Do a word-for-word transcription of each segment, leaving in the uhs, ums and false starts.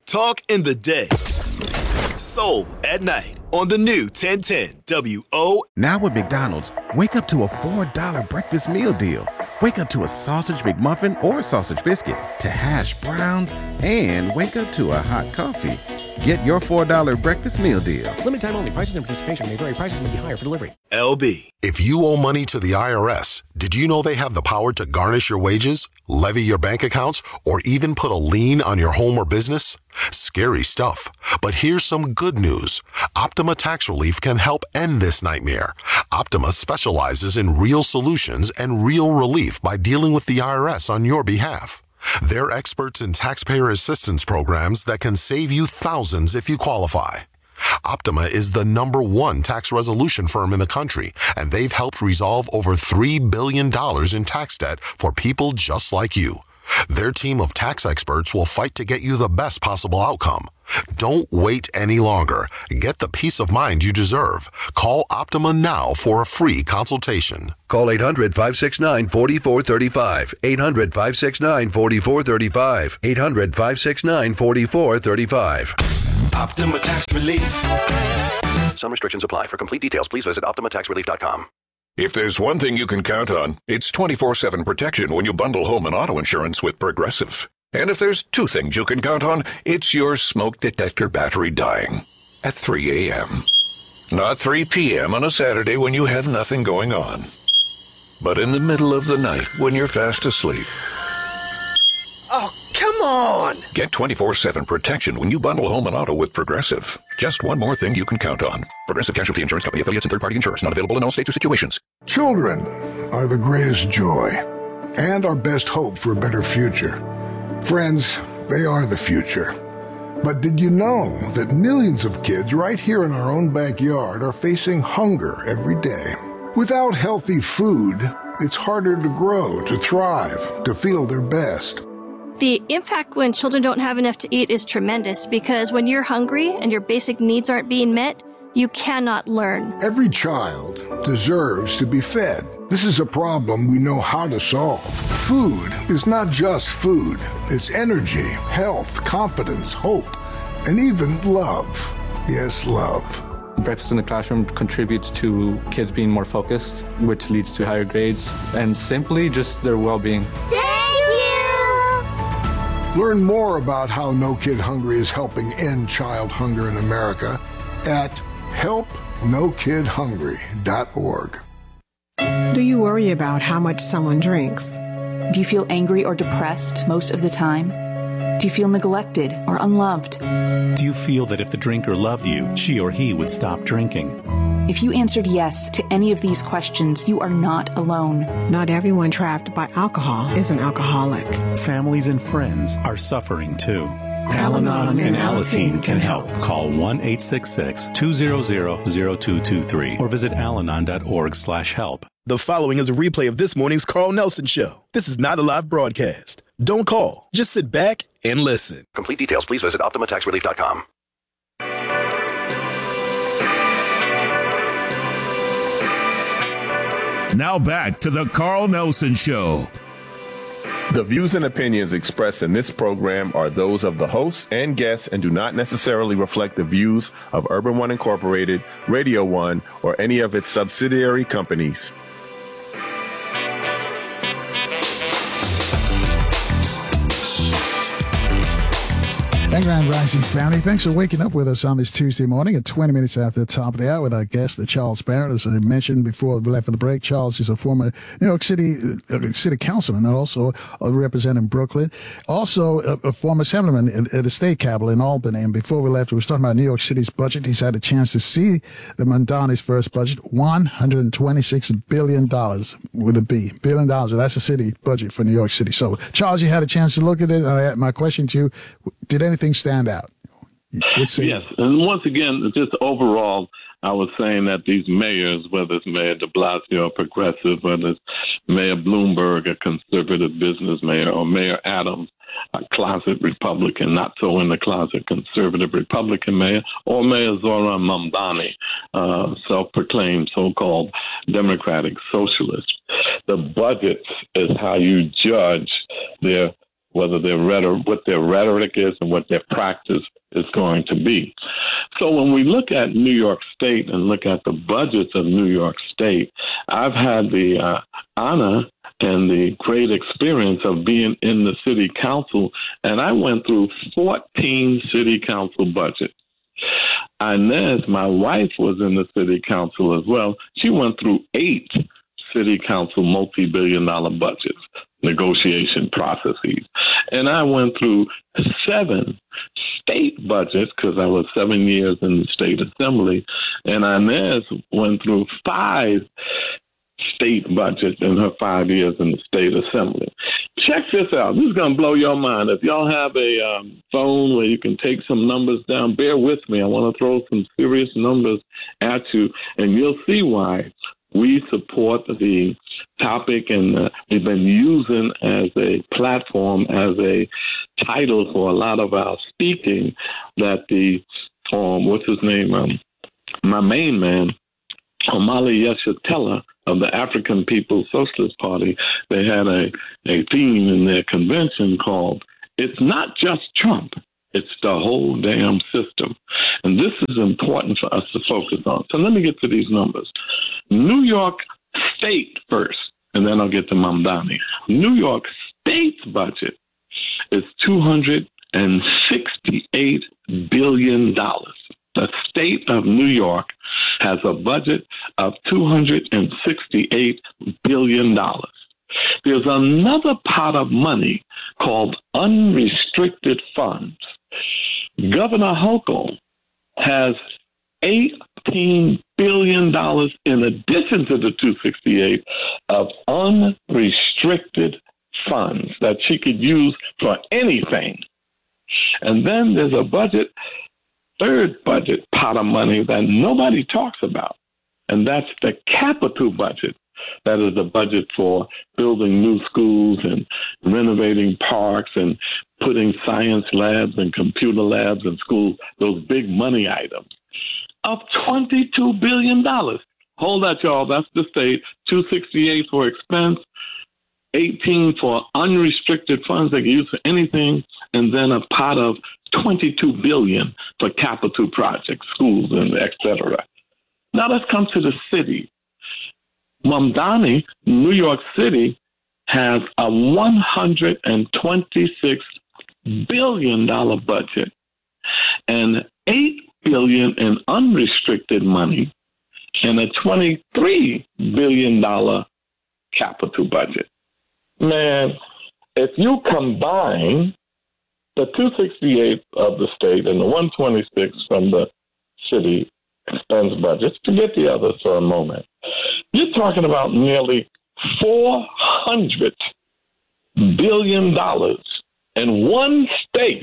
Talk in the day. Soul at night on the new ten ten W O. Now with McDonald's, wake up to a four dollar breakfast meal deal. Wake up to a sausage McMuffin or sausage biscuit, to hash browns, and wake up to a hot coffee. Get your four dollar breakfast meal deal. Limited time only. Prices and participation may vary. Prices may be higher for delivery. L B. If you owe money to the I R S, did you know they have the power to garnish your wages, levy your bank accounts, or even put a lien on your home or business? Scary stuff. But here's some good news. Optima Tax Relief can help end this nightmare. Optima specializes in real solutions and real relief by dealing with the I R S on your behalf. They're experts in taxpayer assistance programs that can save you thousands if you qualify. Optima is the number one tax resolution firm in the country, and they've helped resolve over three billion dollars in tax debt for people just like you. Their team of tax experts will fight to get you the best possible outcome. Don't wait any longer. Get the peace of mind you deserve. Call Optima now for a free consultation. Call eight hundred, five six nine, four four three five. eight hundred, five six nine, four four three five. eight hundred, five six nine, four four three five. Optima Tax Relief. Some restrictions apply. For complete details, please visit optima tax relief dot com. If there's one thing you can count on, it's twenty-four seven protection when you bundle home and auto insurance with Progressive. And if there's two things you can count on, it's your smoke detector battery dying at three a.m. Not three p.m. on a Saturday when you have nothing going on, but in the middle of the night when you're fast asleep. Oh, come on! Get twenty-four seven protection when you bundle home and auto with Progressive. Just one more thing you can count on. Progressive Casualty Insurance Company, affiliates, and third-party insurers. Not available in all states or situations. Children are the greatest joy and our best hope for a better future. Friends, they are the future. But did you know that millions of kids right here in our own backyard are facing hunger every day? Without healthy food, it's harder to grow, to thrive, to feel their best. The impact when children don't have enough to eat is tremendous, because when you're hungry and your basic needs aren't being met, you cannot learn. Every child deserves to be fed. This is a problem we know how to solve. Food is not just food. It's energy, health, confidence, hope, and even love. Yes, love. Breakfast in the classroom contributes to kids being more focused, which leads to higher grades, and simply just their well-being. Thank you! Learn more about how No Kid Hungry is helping end child hunger in America at help no kid hungry dot org. Do you worry about how much someone drinks? Do you feel angry or depressed most of the time? Do you feel neglected or unloved? Do you feel that if the drinker loved you, she or he would stop drinking? If you answered yes to any of these questions, you are not alone. Not everyone trapped by alcohol is an alcoholic. Families and friends are suffering too. Al-Anon and Alateen can help. Call one eight six six, two zero zero, zero two two three or visit alanon dot org slash help. The following is a replay of this morning's Carl Nelson Show. This is not a live broadcast. Don't call. Just sit back and listen. Complete details, please visit optima tax relief dot com. Now back to the Carl Nelson Show. The views and opinions expressed in this program are those of the host and guests and do not necessarily reflect the views of Urban One Incorporated, Radio One, or any of its subsidiary companies. And Grand Rising family, thanks for waking up with us on this Tuesday morning at twenty minutes after the top of the hour with our guest, the Charles Barrett. As I mentioned before we left for the break, Charles is a former New York City uh, city councilman and also uh, representing Brooklyn. Also a, a former assemblyman at, at the state capitol in Albany. And before we left, we were talking about New York City's budget. He's had a chance to see the Mondani's first budget, one hundred twenty-six billion dollars with a B. Billion dollars. That's the city budget for New York City. So, Charles, you had a chance to look at it. Uh, my question to you, did anything stand out? Yes, and once again, just overall, I was saying that these mayors, whether it's Mayor de Blasio, a progressive, whether it's Mayor Bloomberg, a conservative business mayor, or Mayor Adams, a closet Republican, not so in the closet conservative Republican mayor, or Mayor Zohran Mamdani, uh, self-proclaimed so-called Democratic Socialist. The budget is how you judge their whether their rhetoric, what their rhetoric is and what their practice is going to be. So when we look at New York State and look at the budgets of New York State, I've had the uh, honor and the great experience of being in the city council, and I went through fourteen city council budgets. Inez, my wife, was in the city council as well. She went through eight city council multi-billion dollar budgets, negotiation processes. And I went through seven state budgets because I was seven years in the state assembly. And Inez went through five state budgets in her five years in the state assembly. Check this out. This is going to blow your mind. If y'all have a um, phone where you can take some numbers down, bear with me. I want to throw some serious numbers at you, and you'll see why we support the topic, and uh, we've been using as a platform, as a title for a lot of our speaking, that the, um, what's his name, um, my main man, Omali Yeshitela of the African People's Socialist Party, they had a, a theme in their convention called, "It's not just Trump, it's the whole damn system." And this is important for us to focus on. So let me get to these numbers. New York State first, and then I'll get to Mamdani. New York State's budget is two hundred sixty-eight billion dollars. The state of New York has a budget of two hundred sixty-eight billion dollars. There's another pot of money called unrestricted funds. Governor Hochul has eighteen billion dollars in addition to the two hundred sixty-eight of unrestricted funds that she could use for anything. And then there's a budget, third budget pot of money that nobody talks about, and that's the capital budget. That is the budget for building new schools and renovating parks and putting science labs and computer labs in schools, those big money items, of twenty-two billion dollars. Hold that, y'all. That's the state. two hundred sixty-eight for expense, eighteen for unrestricted funds they can use for anything, and then a pot of twenty-two billion dollars for capital projects, schools, and et cetera. Now let's come to the city. Mamdani, New York City, has a one hundred twenty-six billion dollars budget and eight billion dollars in unrestricted money and a twenty-three billion dollars capital budget. Man, if you combine the two hundred sixty-eight of the state and the one hundred twenty-six from the city expense budgets, forget the others for a moment, you're talking about nearly four hundred billion dollars in one state.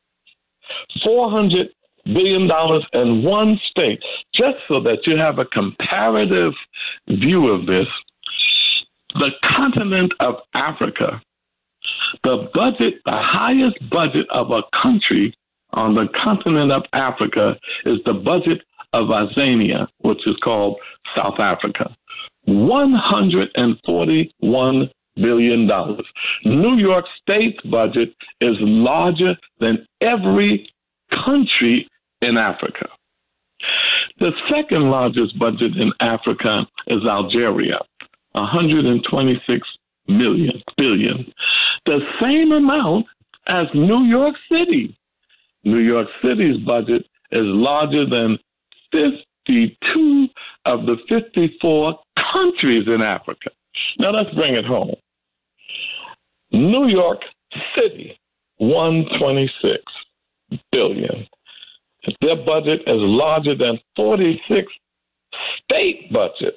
four hundred billion dollars in one state. Just so that you have a comparative view of this, the continent of Africa, the budget, the highest budget of a country on the continent of Africa is the budget of Azania, which is called South Africa. one hundred forty-one billion dollars. New York State's budget is larger than every country in Africa. The second largest budget in Africa is Algeria, one hundred twenty-six million billion. The same amount as New York City. New York City's budget is larger than fifty-two of the fifty-four countries in Africa. Now let's bring it home. New York City, one hundred twenty-six billion. Their budget is larger than forty-six state budgets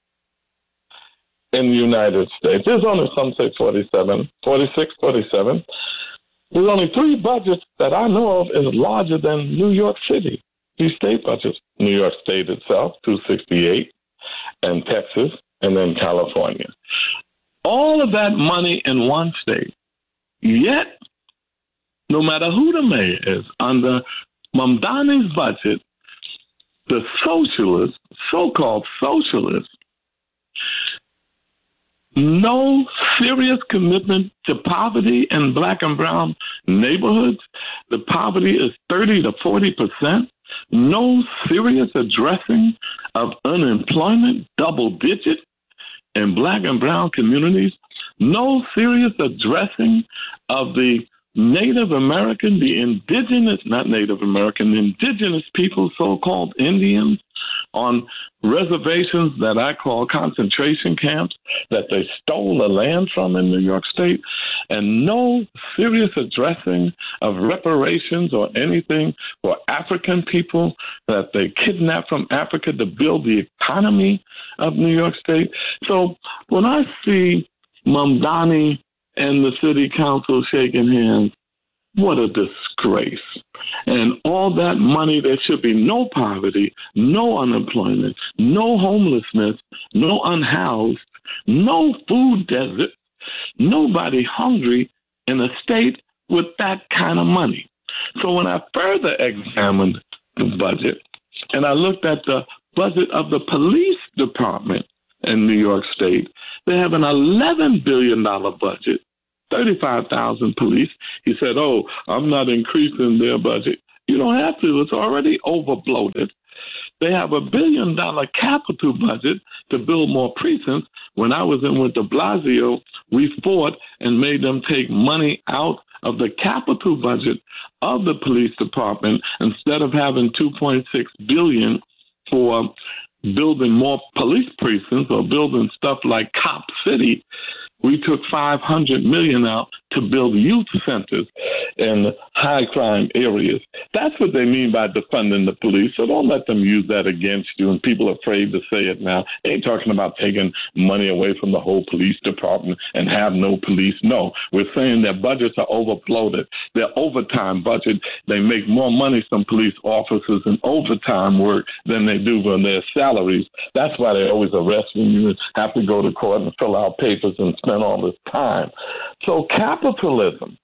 in the United States. There's only, some say forty-seven, forty-six, forty-seven. There's only three budgets that I know of is larger than New York City. These state budgets, New York State itself, two hundred sixty-eight, and Texas, and then California. All of that money in one state. Yet, no matter who the mayor is, under Mamdani's budget, the socialists, so-called socialists, no serious commitment to poverty in black and brown neighborhoods. The poverty is thirty to forty percent. No serious addressing of unemployment, double digit in black and brown communities. No serious addressing of the Native American, the indigenous, not Native American, indigenous people, so-called Indians, on reservations that I call concentration camps that they stole the land from in New York State, and no serious addressing of reparations or anything for African people that they kidnapped from Africa to build the economy of New York State. So when I see Mamdani and the city council shaking hands, what a disgrace. And all that money, there should be no poverty, no unemployment, no homelessness, no unhoused, no food desert, nobody hungry in a state with that kind of money. So when I further examined the budget and I looked at the budget of the police department in New York State, they have an eleven billion dollars budget, thirty-five thousand police. He said, oh, I'm not increasing their budget. You don't have to. It's already overbloated. They have a billion dollar capital budget to build more precincts. When I was in with de Blasio, we fought and made them take money out of the capital budget of the police department. Instead of having two point six billion dollars for building more police precincts or building stuff like Cop City, we took five hundred million dollars out to build youth centers in high crime areas. That's what they mean by defunding the police. So don't let them use that against you. And people are afraid to say it now. They ain't talking about taking money away from the whole police department and have no police. No, we're saying their budgets are overbloated. Their overtime budget, they make more money, some police officers, in overtime work than they do on their salaries. That's why they always arrest you and have to go to court and fill out papers and spend all this time. So capitalism,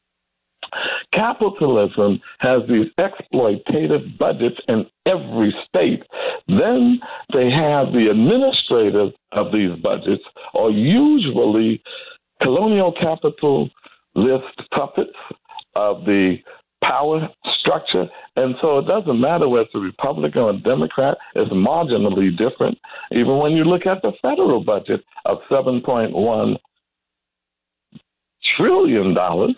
capitalism has these exploitative budgets in every state. Then they have the administrators of these budgets are usually colonial capitalist puppets of the power structure. And so it doesn't matter whether it's a Republican or a Democrat, it's marginally different. Even when you look at the federal budget of seven point one trillion dollars,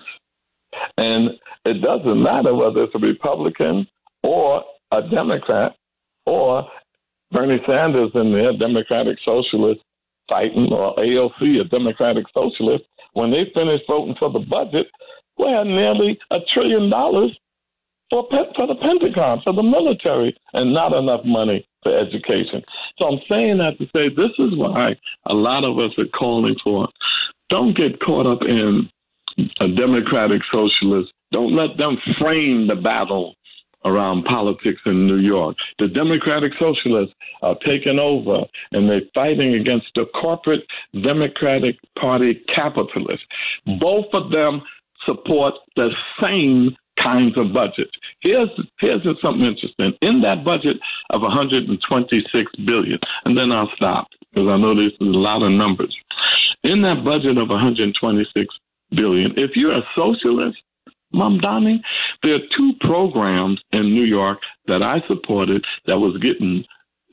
and it doesn't matter whether it's a Republican or a Democrat or Bernie Sanders in there, Democratic Socialist fighting, or A O C, a Democratic Socialist. When they finish voting for the budget, we had nearly a trillion dollars for, for the Pentagon, for the military, and not enough money for education. So I'm saying that to say this is why a lot of us are calling for, don't get caught up in a Democratic Socialist. Don't let them frame the battle around politics in New York. The Democratic Socialists are taking over, and they're fighting against the corporate Democratic Party capitalists. Both of them support the same kinds of budgets. Here's here's something interesting. In that budget of one hundred twenty-six billion dollars, and then I'll stop because I know this is a lot of numbers. In that budget of one hundred twenty-six billion dollars, if you're a socialist, Mamdani, there are two programs in New York that I supported that was getting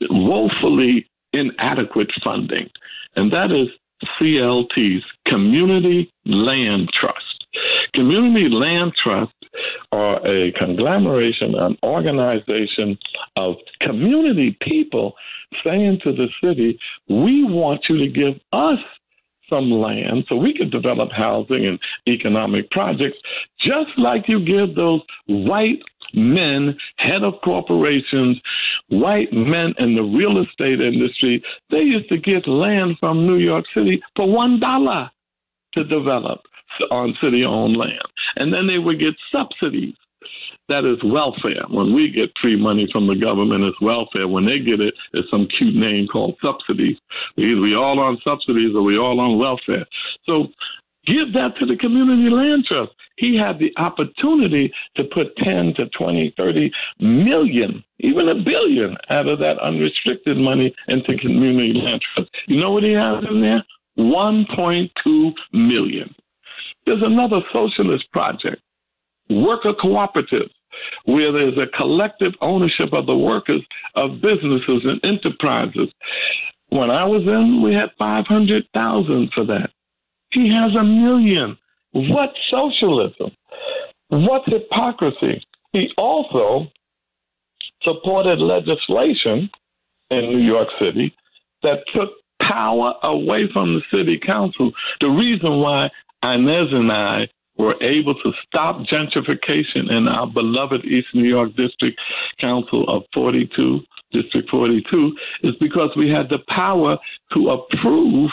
woefully inadequate funding, and that is C L T's, Community Land Trust. Community Land Trust are a conglomeration, an organization of community people saying to the city, we want you to give us some land so we can develop housing and economic projects, just like you give those white men, head of corporations, white men in the real estate industry. They used to get land from New York City for one dollar to develop on city-owned land. And then they would get subsidies. That is welfare. When we get free money from the government, it's welfare. When they get it, it's some cute name called subsidies. Either we all on subsidies or we all on welfare. So give that to the Community Land Trust. He had the opportunity to put ten to twenty, thirty million, even a billion out of that unrestricted money into Community Land Trust. You know what he has in there? one point two million. There's another socialist project, worker cooperatives, where there's a collective ownership of the workers of businesses and enterprises. When I was in, we had five hundred thousand for that. He has a million. What socialism? What hypocrisy? He also supported legislation in New York City that took power away from the city council. The reason why Inez and I were able to stop gentrification in our beloved East New York District Council of forty-two, District forty-two, is because we had the power to approve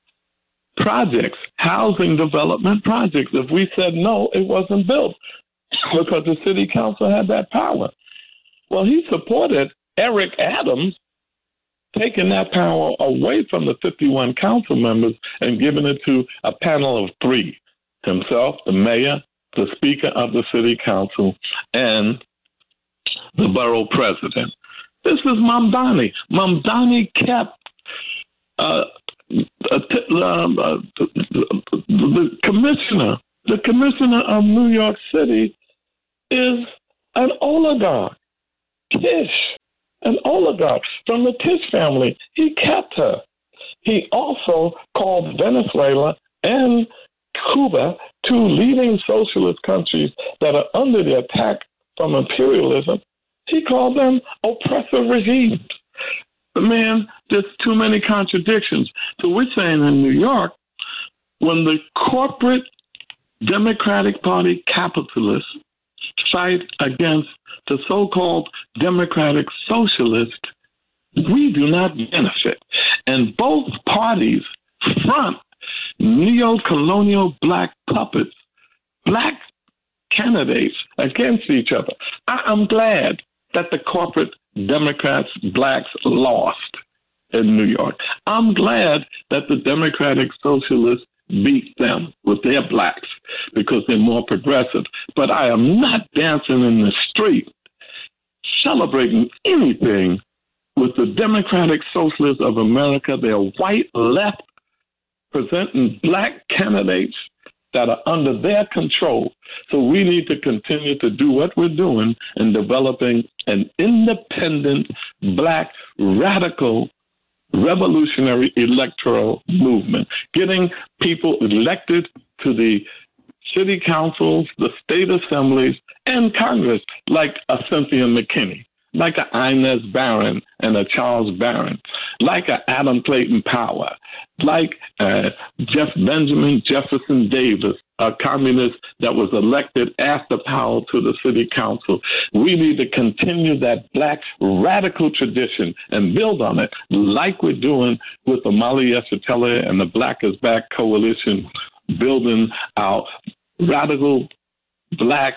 projects, housing development projects. If we said no, it wasn't built because the city council had that power. Well, he supported Eric Adams taking that power away from the fifty-one council members and giving it to a panel of three: himself, the mayor, the speaker of the city council, and the borough president. This is Mamdani. Mamdani kept uh, uh, um, uh, the, the commissioner. The commissioner of New York City is an oligarch, Tish, an oligarch from the Tish family. He kept her. He also called Venezuela and Cuba, two leading socialist countries that are under the attack from imperialism. He called them oppressive regimes. But man, there's too many contradictions. So we're saying in New York, when the corporate Democratic Party capitalists fight against the so-called democratic socialists, we do not benefit. And both parties front neo-colonial black puppets, black candidates against each other. I- I'm glad that the corporate Democrats, blacks, lost in New York. I'm glad that the Democratic Socialists beat them with their blacks because they're more progressive. But I am not dancing in the street celebrating anything with the Democratic Socialists of America, their white left, presenting black candidates that are under their control. So we need to continue to do what we're doing in developing an independent, black, radical, revolutionary electoral movement, getting people elected to the city councils, the state assemblies, and Congress, like a Cynthia McKinney, like a Inez Barron and a Charles Barron, like a Adam Clayton Powell, like uh, Jeff Benjamin Jefferson Davis, a communist that was elected after Powell to the city council. We need to continue that black radical tradition and build on it, like we're doing with the Omali Yeshitela and the Black is Back Coalition, building our radical black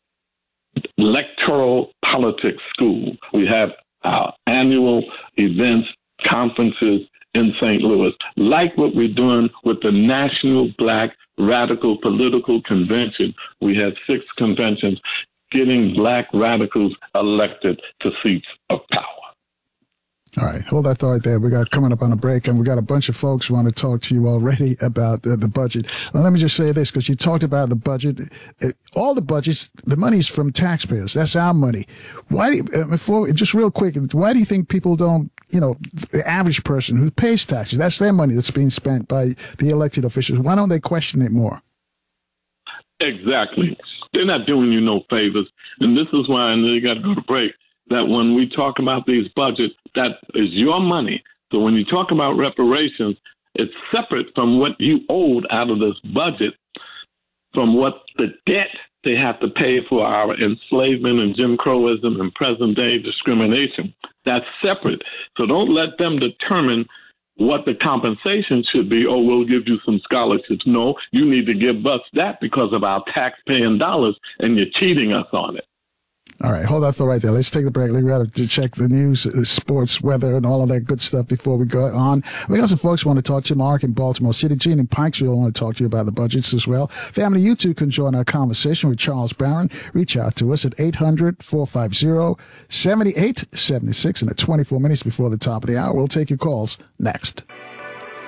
electoral politics school. We have our annual events, conferences in Saint Louis, like what we're doing with the National Black Radical Political Convention. We had six conventions getting black radicals elected to seats of power. All right, hold that thought there. We got coming up on a break, and we got a bunch of folks who want to talk to you already about the, the budget. Well, let me just say this, because you talked about the budget. All the budgets, the money's from taxpayers. That's our money. Why? Do you, before, just real quick, why do you think people don't, you know, the average person who pays taxes, that's their money that's being spent by the elected officials. Why don't they question it more? Exactly. They're not doing you no favors. And this is why, and then you got to go to break, that when we talk about these budgets, that is your money. So when you talk about reparations, it's separate from what you owed out of this budget, from what the debt they have to pay for our enslavement and Jim Crowism and present-day discrimination. That's separate. So don't let them determine what the compensation should be. Oh, we'll give you some scholarships. No, you need to give us that because of our tax-paying dollars, and you're cheating us on it. All right, hold that thought right there. Let's take a break. We got to check the news, uh, sports, weather, and all of that good stuff before we go on. We got some folks who want to talk to you. Mark in Baltimore City, Gene in Pikesville want to talk to you about the budgets as well. Family, you too can join our conversation with Charles Barron. Reach out to us at eight hundred, four five zero, seven eight seven six. And at twenty-four minutes before the top of the hour, we'll take your calls next.